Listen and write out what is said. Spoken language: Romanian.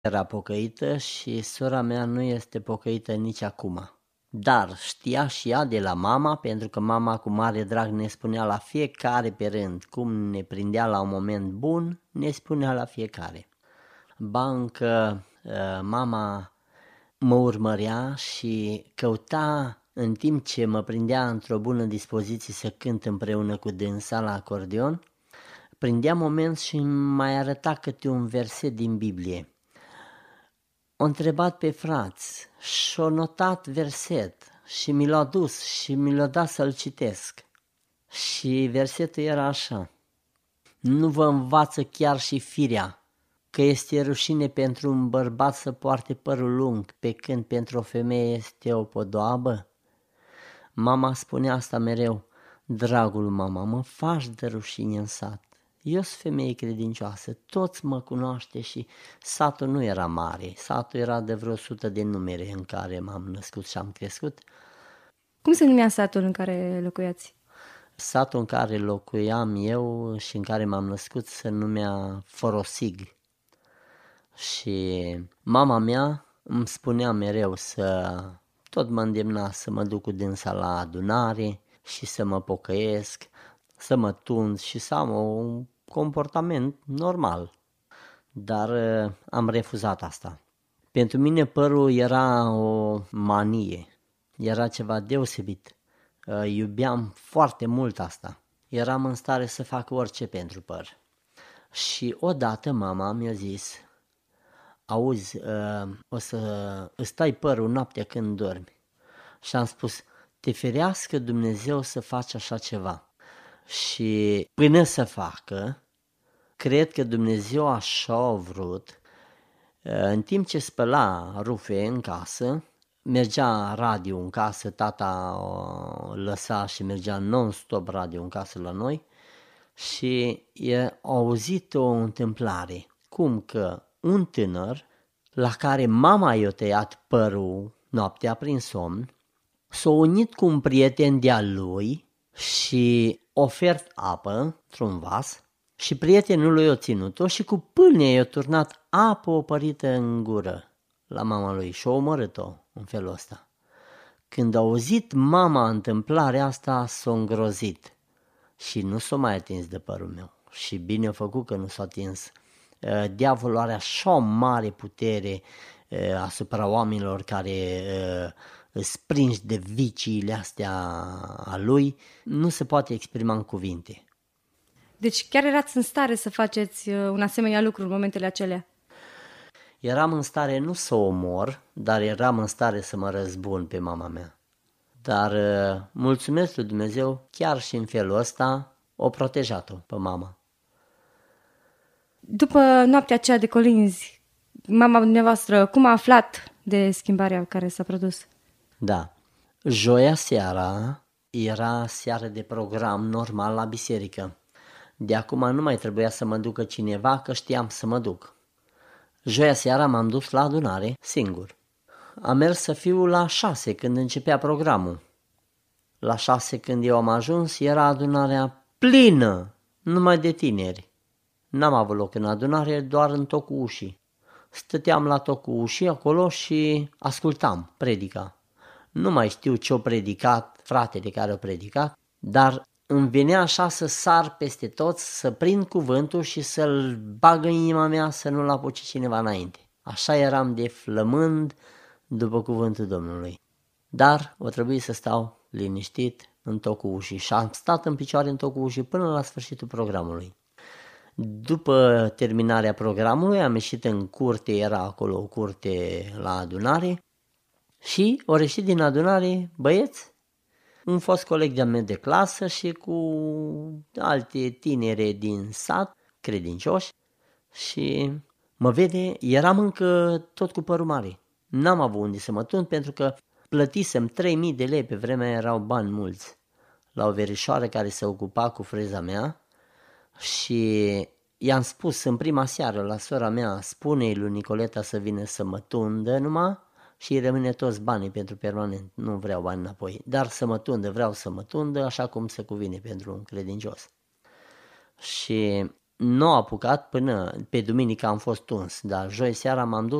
era pocăită și sora mea nu este pocăită nici acum. Dar știa și ea de la mama, pentru că mama cu mare drag ne spunea la fiecare pe rând, cum ne prindea la un moment bun, ne spunea la fiecare. Ba încă mama mă urmărea și căuta, în timp ce mă prindea într-o bună dispoziție să cânt împreună cu dânsa la acordeon, prindea moment și mai arăta câte un verset din Biblie. O întrebat pe frați și-o notat verset și mi l-a dus și mi l-a dat să-l citesc. Și versetul era așa: nu vă învață chiar și firea că este rușine pentru un bărbat să poarte părul lung, pe când pentru o femeie este o podoabă? Mama spunea asta mereu: dragul mama, mă faci de rușine în sat. Eu sunt femeie credincioasă, toți mă cunoaște și satul nu era mare, satul era de vreo 100 de numere în care m-am născut și am crescut. Cum se numea satul în care locuiați? Satul în care locuiam eu și în care m-am născut se numea Forosig. Și mama mea îmi spunea mereu tot mă îndemna să mă duc cu dânsa la adunare și să mă pocăiesc, să mă tund și să am un comportament normal. Dar am refuzat asta. Pentru mine părul era o manie, era ceva deosebit. Iubeam foarte mult asta. Eram în stare să fac orice pentru păr. Și odată mama mi-a zis: auzi, o să îți tai părul noaptea când dormi. Și am spus: te ferească Dumnezeu să faci așa ceva. Și până să facă, cred că Dumnezeu așa a vrut. În timp ce spăla rufe în casă, mergea radio în casă, tata o lăsa și mergea non-stop radio în casă la noi și a auzit o întâmplare, cum că un tânăr la care mama i-a tăiat părul noaptea prin somn, s-a unit cu un prieten de-al lui și ofert apă într-un vas și prietenul lui a ținut-o și cu pâlnie i-a turnat apă opărită în gură la mama lui și a omorât-o în felul ăsta. Când a auzit mama întâmplarea asta, s-a îngrozit și nu s-a mai atins de părul meu. Și bine a făcut că nu s-a atins. Diavolul are așa o mare putere asupra oamenilor care îți prinși de viciile astea a lui, nu se poate exprima în cuvinte. Deci chiar erați în stare să faceți un asemenea lucru în momentele acelea? Eram în stare nu să o omor, dar eram în stare să mă răzbun pe mama mea. Dar mulțumesc lui Dumnezeu, chiar și în felul ăsta, o protejat-o pe mama. După noaptea aceea de colinzi, mama dumneavoastră cum a aflat de schimbarea care s-a produs? Da, joia seara era seară de program normal la biserică. De acum nu mai trebuia să mă ducă cineva, că știam să mă duc. Joia seara m-am dus la adunare singur. Am mers să fiu la 6 când începea programul. La 6 când eu am ajuns era adunarea plină, numai de tineri. N-am avut loc în adunare, doar în tocul ușii. Stăteam la tocul ușii acolo și ascultam predica. Nu mai știu ce-o predicat fratele care o predicat, dar îmi venea așa să sar peste toți, să prind cuvântul și să-l bag în inima mea să nu-l apuce cineva înainte. Așa eram de flămând după cuvântul Domnului. Dar o trebuie să stau liniștit în tocul ușii și am stat în picioare în tocul ușii până la sfârșitul programului. După terminarea programului am ieșit în curte, era acolo o curte la adunare și au ieșit din adunare băieți, un fost coleg de-a meu de clasă și cu alte tinere din sat, credincioși, și mă vede, eram încă tot cu părul mare. N-am avut unde să mă tund pentru că plătisem 3.000 de lei, pe vremea erau bani mulți, la o verișoară care se ocupa cu freza mea și i-am spus în prima seară la sora mea: spune-i lui Nicoleta să vină să mă tundă numai și îi rămâne toți banii pentru permanent, nu vreau bani înapoi, dar să mă tundă, vreau să mă tundă așa cum se cuvine pentru un credincios. Și nu a apucat până pe duminică am fost tuns, dar joi seara m-am dus